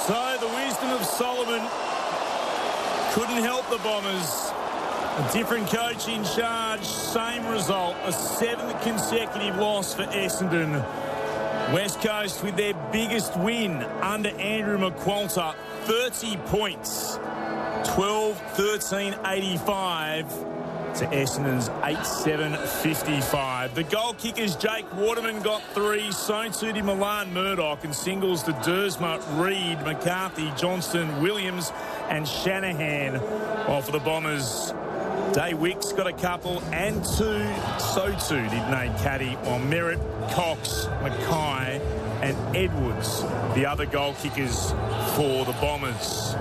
So the wisdom of Solomon couldn't help the Bombers. A different coach in charge, same result. A 7th consecutive loss for Essendon. West Coast with their biggest win under Andrew McQualter, 30 points. 12-13-85 to Essendon's 8-7-55. The goal kickers, Jake Waterman got 3, so too did Milan Murdoch, and singles to Dersma, Reid, McCarthy, Johnston, Williams and Shanahan. While for the Bombers, Day Wicks got a couple and 2, so too did Nate Caddy, while Merritt, Cox, Mackay and Edwards, the other goal kickers for the Bombers.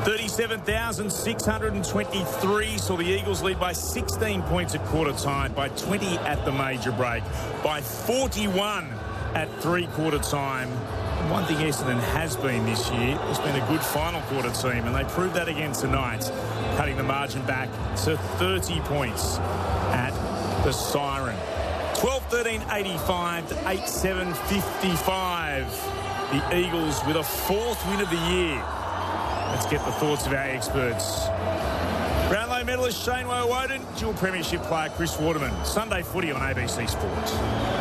37,623 saw the Eagles lead by 16 points at quarter time, by 20 at the major break, by 41 at three-quarter time. And one thing Essendon has been this year, it's been a good final quarter team, and they proved that again tonight, cutting the margin back to 30 points at the siren. 12-13-85 to 8-7-55. The Eagles with a 4th win of the year. Let's get the thoughts of our experts. Brownlow medalist Shane Woewodin, dual premiership player Chris Waterman. Sunday footy on ABC Sports.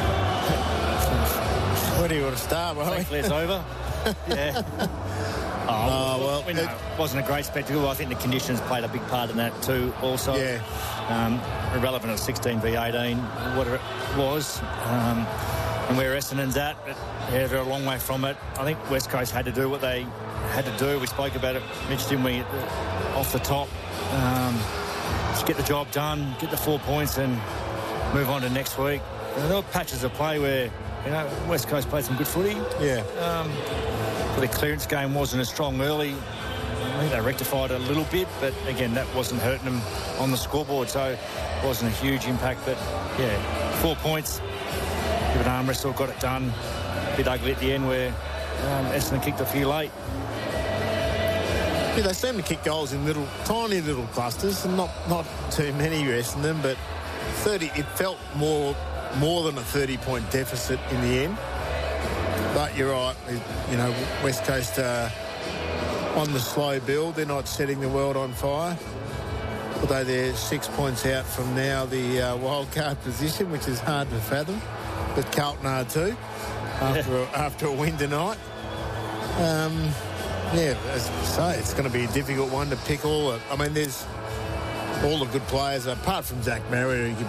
Where do you want to start, Roy? Thankfully it's over. Yeah. Well, it wasn't a great spectacle. I think the conditions played a big part in that too also. Yeah. Irrelevant of 16 v 18, whatever it was. And where Essendon's at, yeah, they're a long way from it. I think West Coast had to do what they had to do. We spoke about it, Mitch, didn't we, off the top. Just get the job done, get the 4 points and move on to next week. There were patches of play where, West Coast played some good footy. Yeah. The clearance game wasn't as strong early. I think they rectified it a little bit, but again, that wasn't hurting them on the scoreboard, so it wasn't a huge impact. But yeah, 4 points. Give it arm wrestle, got it done. A bit ugly at the end where Essendon kicked a few late. Yeah, they seem to kick goals in tiny little clusters, and not too many Essendon, but 30. It felt more than a 30-point deficit in the end. But you're right, West Coast on the slow build. They're not setting the world on fire. Although they're 6 points out from now the wildcard position, which is hard to fathom. But Carlton are too, after a win tonight. As I say, it's going to be a difficult one to pick all. There's all the good players, apart from Zach Merritt, who